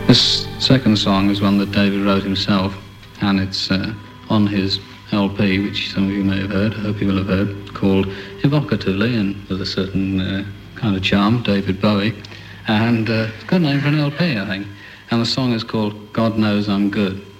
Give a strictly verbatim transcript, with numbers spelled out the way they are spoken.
This second song is one that David wrote himself, and it's uh, on his L P, which some of you may have heard, I hope you will have heard, called evocatively and with a certain uh, kind of charm, David Bowie. And uh, it's got a name for an L P, I think. And the song is called God Knows I'm Good.